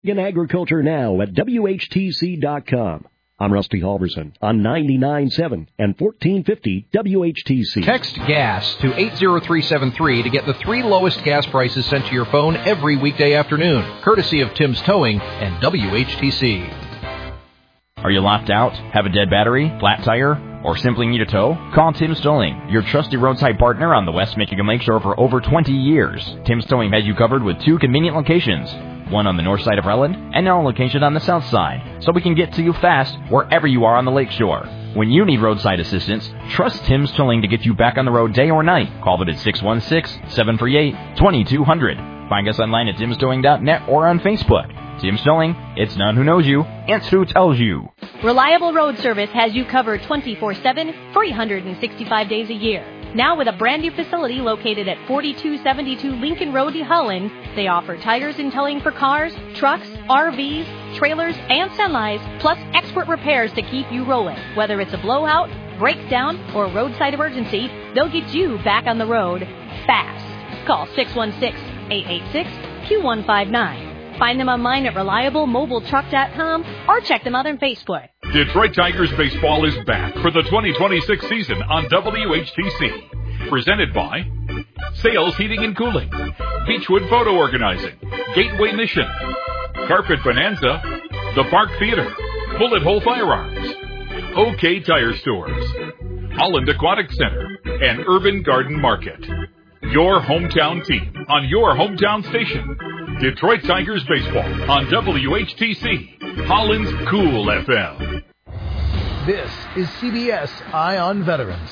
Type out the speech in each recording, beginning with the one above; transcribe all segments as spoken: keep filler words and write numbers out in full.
In Agriculture Now at W H T C dot com. I'm Rusty Halverson on ninety-nine point seven and fourteen fifty W H T C. Text GAS to eight zero three seven three to get the three lowest gas prices sent to your phone every weekday afternoon, courtesy of Tim's Towing and W H T C. Are you locked out? Have a dead battery? Flat tire? Or simply need a tow? Call Tim's Towing, your trusted roadside partner on the West Michigan Lakeshore for over twenty years. Tim's Towing has you covered with two convenient locations. One on the north side of Relland, and another location on the south side, so we can get to you fast wherever you are on the lakeshore. When you need roadside assistance, trust Tim's Towing to get you back on the road day or night. Call them at six one six, seven three eight, two two zero zero. Find us online at tims towing dot net or on Facebook. Tim's Towing, it's not who knows you, it's who tells you. Reliable Road Service has you covered twenty-four seven, three hundred sixty-five days a year. Now with a brand new facility located at forty-two seventy-two Lincoln Road, Holland, they offer tires and towing for cars, trucks, R Vs, trailers, and semis, plus expert repairs to keep you rolling. Whether it's a blowout, breakdown, or roadside emergency, they'll get you back on the road fast. Call six one six, eight eight six, two one five nine. Find them online at reliable mobile truck dot com or check them out on Facebook. Detroit Tigers baseball is back for the twenty twenty-six season on W H T C. Presented by Sales Heating and Cooling, Beechwood Photo Organizing, Gateway Mission, Carpet Bonanza, The Park Theater, Bullet Hole Firearms, OK Tire Stores, Holland Aquatic Center, and Urban Garden Market. Your hometown team on your hometown station. Detroit Tigers baseball on W H T C, Holland's Cool F M. This is C B S Eye on Veterans.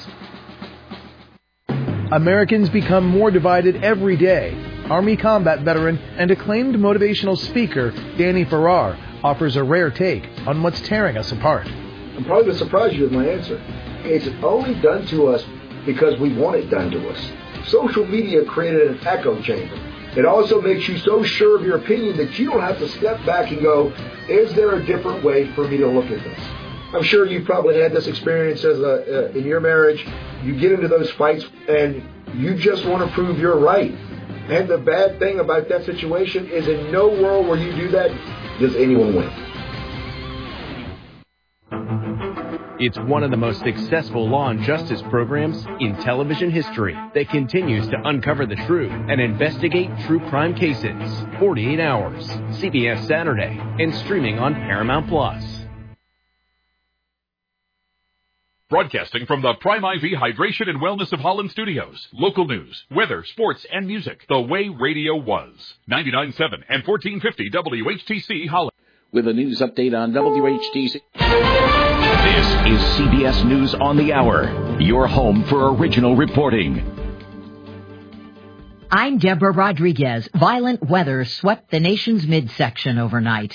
Americans become more divided every day. Army combat veteran and acclaimed motivational speaker Danny Farrar offers a rare take on what's tearing us apart. I'm probably going to surprise you with my answer. It's only done to us because we want it done to us. Social media created an echo chamber. It also makes you so sure of your opinion that you don't have to step back and go, is there a different way for me to look at this? I'm sure you've probably had this experience as a, uh, in your marriage. You get into those fights and you just want to prove you're right. And the bad thing about that situation is in no world where you do that does anyone win. It's one of the most successful law and justice programs in television history that continues to uncover the truth and investigate true crime cases. forty-eight hours, C B S Saturday, and streaming on Paramount Plus. Broadcasting from the Prime I V Hydration and Wellness of Holland studios. Local news, weather, sports, and music. The way radio was. ninety-nine point seven and fourteen fifty W H T C Holland. With a news update on W H T C. This is C B S News on the Hour, your home for original reporting. I'm Deborah Rodriguez. Violent weather swept the nation's midsection overnight.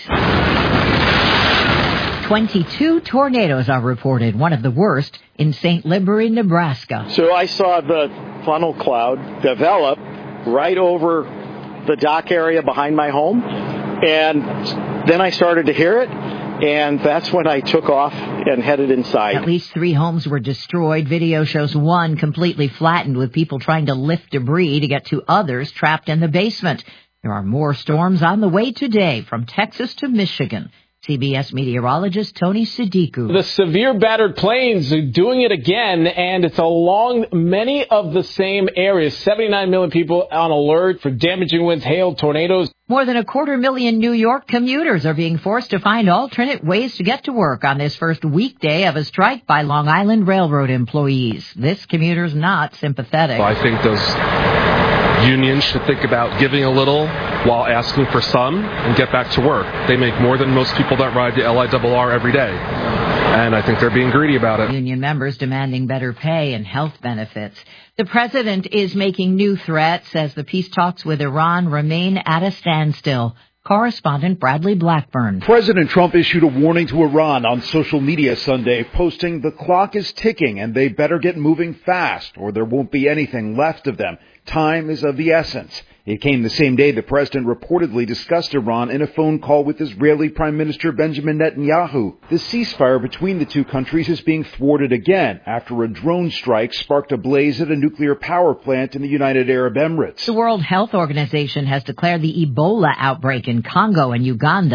twenty-two tornadoes are reported, one of the worst in Saint Libury, Nebraska. So I saw the funnel cloud develop right over the dock area behind my home, and then I started to hear it, and that's when I took off and headed inside. At least three homes were destroyed. Video shows one completely flattened with people trying to lift debris to get to others trapped in the basement. There are more storms on the way today from Texas to Michigan. C B S meteorologist Tony Sadiku. The severe battered plains are doing it again, and it's along many of the same areas. seventy-nine million people on alert for damaging winds, hail, tornadoes. More than a quarter million New York commuters are being forced to find alternate ways to get to work on this first weekday of a strike by Long Island Railroad employees. This commuter's not sympathetic. I think those unions should think about giving a little while asking for some and get back to work. They make more than most people that ride the L I R R every day, and I think they're being greedy about it. Union members demanding better pay and health benefits. The president is making new threats as the peace talks with Iran remain at a standstill. Correspondent Bradley Blackburn. President Trump issued a warning to Iran on social media Sunday, posting, "The clock is ticking and they better get moving fast or there won't be anything left of them. Time is of the essence." It came the same day the president reportedly discussed Iran in a phone call with Israeli Prime Minister Benjamin Netanyahu. The ceasefire between the two countries is being thwarted again after a drone strike sparked a blaze at a nuclear power plant in the United Arab Emirates. The World Health Organization has declared the Ebola outbreak in Congo and Uganda